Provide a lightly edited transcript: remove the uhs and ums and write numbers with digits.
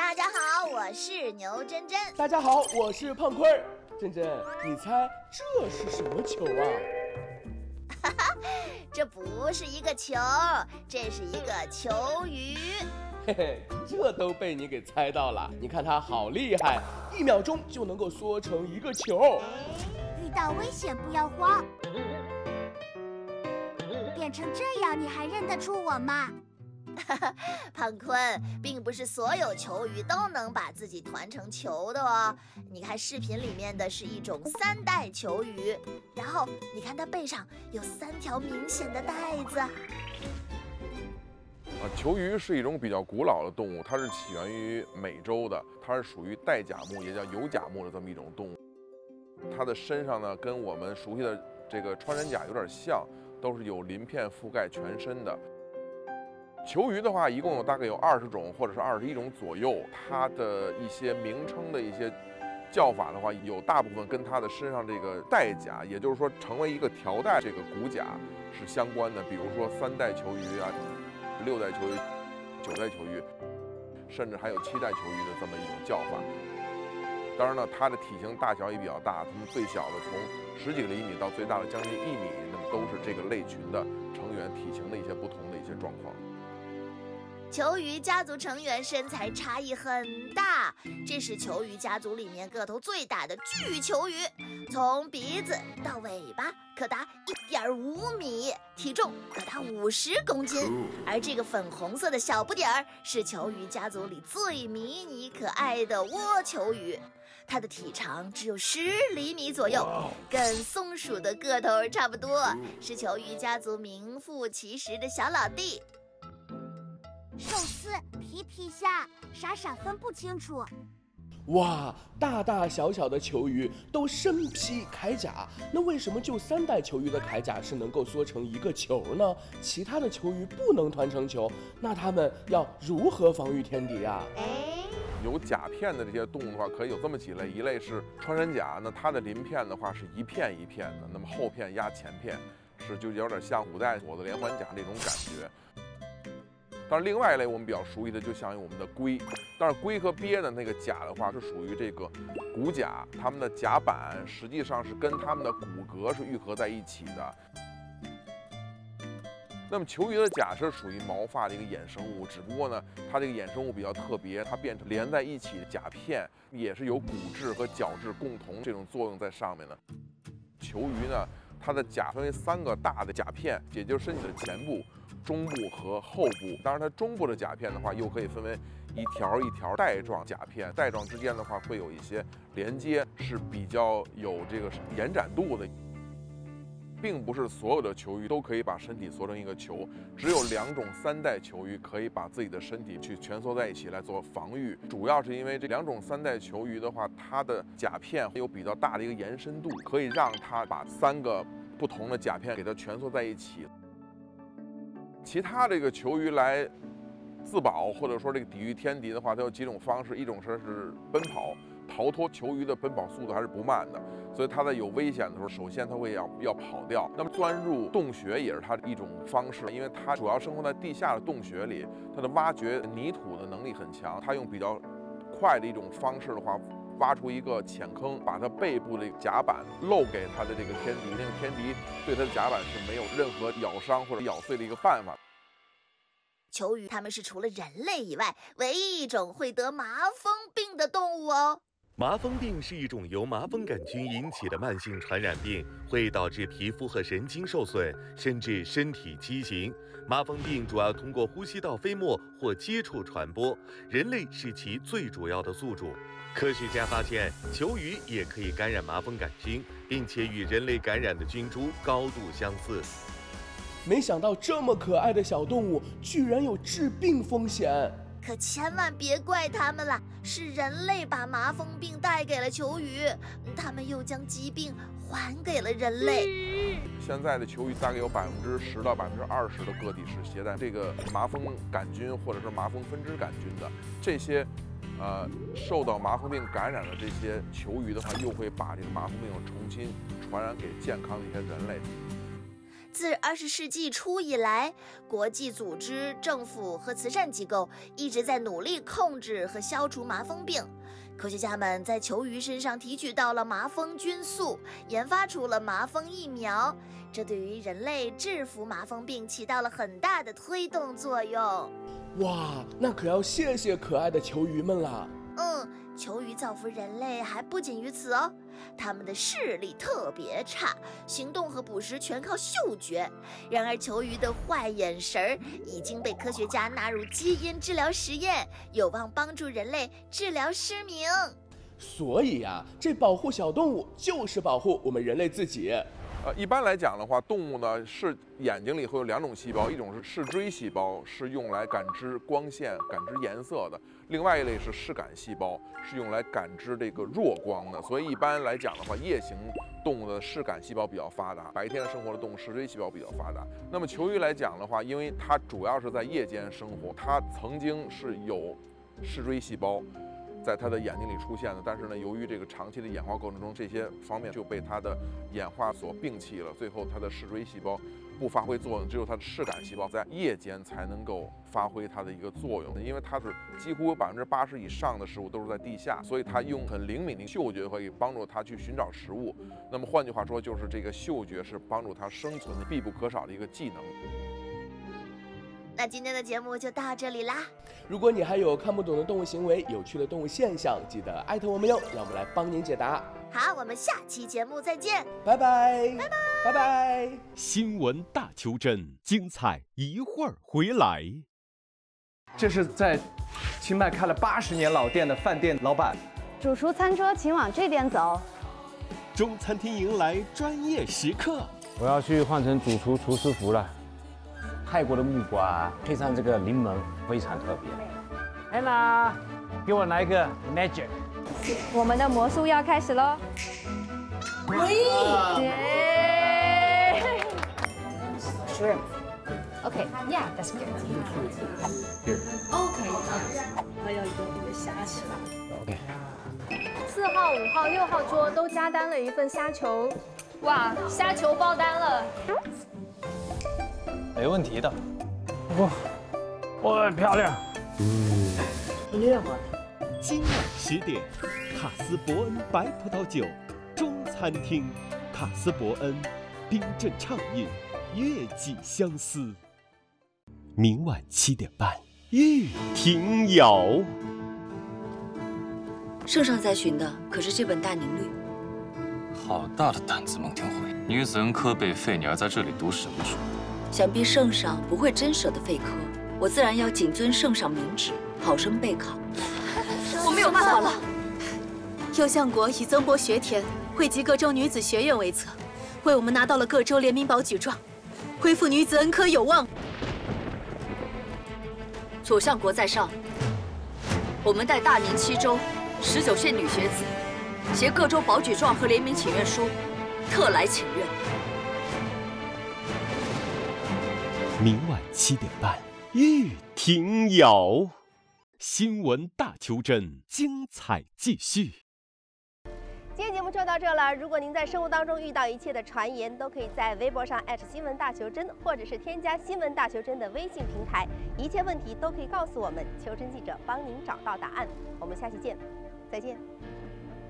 大家好，我是牛真真。 大家好，我是胖坤儿。真真，你猜这是什么球啊？ 哈哈，这不是一个球，这是一个球鱼。 嘿嘿，这都被你给猜到了。你看它好厉害，1秒钟就能够缩成一个球。 遇到危险不要慌。变成这样，你还认得出我吗？ 胖坤，并不是所有球鱼都能把自己团成球的哦。你看视频里面的是一种3代球鱼，然后你看它背上有3条明显的带子。 球鱼是一种比较古老的动物，它是起源于美洲的，它是属于带甲目，也叫有甲目的这么一种动物。它的身上呢，跟我们熟悉的这个穿山甲有点像，都是有鳞片覆盖全身的。球鱼的话，一共有大概有20种或者是21种左右。它的一些名称的一些叫法的话，有大部分跟它的身上这个带甲，也就是说成为一个条带这个骨甲是相关的。比如说3代球鱼啊、6代球鱼、9代球鱼，甚至还有7代球鱼的这么一种叫法。当然呢，它的体型大小也比较大，它们最小的从10几个厘米到最大的将近1米，那么都是这个类群的成员体型的一些不同的一些状况。 球鱼家族成员身材差异很大，这是球鱼家族里面个头最大的巨球鱼，从鼻子到尾巴可达1.5米，体重可达50公斤。而这个粉红色的小不点儿是球鱼家族里最迷你可爱的蜗球鱼，它的体长只有10厘米左右，跟松鼠的个头差不多，是球鱼家族名副其实的小老弟。 寿司、皮皮虾，傻傻分不清楚。 哇，大大小小的球鱼都身披铠甲，那为什么就3代球鱼的铠甲是能够缩成一个球呢？其他的球鱼不能团成球，那它们要如何防御天敌啊？ 有甲片的这些动物的话，可以有这么几类，一类是穿山甲，那它的鳞片的话是一片一片的，那么后片压前片，是就有点像古代锁子连环甲这种感觉。当然，另外一类我们比较熟悉的，就像我们的龟。但是龟和鳖的那个甲的话，是属于这个骨甲，它们的甲板实际上是跟它们的骨骼是愈合在一起的。那么球鱼的甲是属于毛发的一个衍生物，只不过呢，它这个衍生物比较特别，它变成连在一起的甲片，也是有骨质和角质共同这种作用在上面的。球鱼呢，它的甲分为3个大的甲片，也就是身体的前部、中部和后部。当然，它中部的甲片的话，又可以分为一条一条带状甲片，带状之间的话会有一些连接，是比较有这个延展度的。并不是所有的球鱼都可以把身体缩成一个球，只有2种3代球鱼可以把自己的身体去蜷缩在一起来做防御。主要是因为这2种3代球鱼的话，它的甲片有比较大的一个延伸度，可以让它把3个不同的甲片给它蜷缩在一起。其他这个球鱼来自保或者说这个抵御天敌的话，它有几种方式，一种是奔跑。逃脱，球鱼的奔跑速度还是不慢的，所以它在有危险的时候，首先它会要跑掉。那么钻入洞穴也是它的一种方式，因为它主要生活在地下的洞穴里，它的挖掘泥土的能力很强。它用比较快的一种方式的话，挖出一个浅坑，把它背部的甲板露给它的这个天敌，那个天敌对它的甲板是没有任何咬伤或者咬碎的一个办法。 球鱼它们是除了人类以外唯一一种会得麻风病的动物哦。 麻风病是一种由麻风杆菌引起的慢性传染病，会导致皮肤和神经受损，甚至身体畸形。麻风病主要通过呼吸道飞沫或接触传播，人类是其最主要的宿主。科学家发现，球鱼也可以感染麻风杆菌，并且与人类感染的菌株高度相似。 没想到这么可爱的小动物居然有致病风险。 可千万别怪他们了，是人类把麻风病带给了球鱼，他们又将疾病还给了人类。 现在的球鱼大概有10%到20%的个体是携带这个麻风杆菌或者是麻风分支杆菌的。这些受到麻风病感染的这些球鱼的话，又会把这个麻风病重新传染给健康的一些人类。 自20世纪初以来，国际组织、政府和慈善机构一直在努力控制和消除麻风病。科学家们在球鱼身上提取到了麻风菌素，研发出了麻风疫苗，这对于人类制服麻风病起到了很大的推动作用。 哇，那可要谢谢可爱的球鱼们啦！ 球鱼造福人类还不仅于此哦，它们的视力特别差，行动和捕食全靠嗅觉。然而球鱼的坏眼神已经被科学家纳入基因治疗实验，有望帮助人类治疗失明。 所以呀，这保护小动物就是保护我们人类自己。 一般来讲的话，动物呢是眼睛里会有2种细胞，一种是视锥细胞，是用来感知光线、感知颜色的；另外一类是视感细胞，是用来感知这个弱光的。所以一般来讲的话，夜行动物的视感细胞比较发达，白天生活的动物视锥细胞比较发达。那么球鱼来讲的话，因为它主要是在夜间生活，它曾经是有视锥细胞在它的眼睛里出现的，但是呢，由于这个长期的演化过程中，这些方面就被它的演化所摒弃了，最后它的视锥细胞不发挥作用，只有它的视感细胞在夜间才能够发挥它的一个作用。因为它是几乎有80%以上的食物都是在地下，所以它用很灵敏的嗅觉可以帮助它去寻找食物。那么换句话说，就是这个嗅觉是帮助它生存的必不可少的一个技能。 那今天的节目就到这里啦。 如果你还有看不懂的动物行为、有趣的动物现象，记得艾特我们哟，让我们来帮您解答。 好，我们下期节目再见， 拜拜，拜拜，拜拜。 新闻大球针，精彩一会儿回来。 这是在清迈开了80年老店的饭店老板。 主厨餐桌，请往这边走。 中餐厅迎来专业食客。 我要去换成主厨厨师服了。泰国的木瓜配上这个柠檬，非常特别。Anna， 给我来一个 magic。 我们的魔术要开始喽！Shrimp。Okay, yeah, that's good. Here. Okay. 我要一个虾球。 OK。 4号、5号、6号桌都加单了一份虾球。哇，虾球爆单了。 没问题的。哇，漂亮。 亮啊！ 今晚10点，卡斯伯恩白葡萄酒中餐厅，卡斯伯恩冰镇畅饮，月季相思。明晚7点半，玉庭瑶。 圣上在寻的可是这本《大宁律》。 好大的胆子，蒙天辉！女子恩科被废，你还在这里读什么书？ 想必圣上不会真舍得废科，我自然要谨遵圣上明旨，好生备考。我没有办法了。右相国以增博学田，汇集各州女子学院为策，为我们拿到了各州联名保举状，恢复女子恩科有望。左相国在上，我们带大宁7州19岁女学子，携各州保举状和联名请愿书，特来请愿。 明晚7点半，玉庭瑶。新闻大球针，精彩继续。 今天节目就到这了。如果您在生活当中遇到一切的传言，都可以在微博上新闻大球针，或者是添加新闻大球针的微信平台，一切问题都可以告诉我们，球针记者帮您找到答案。我们下期见，再见。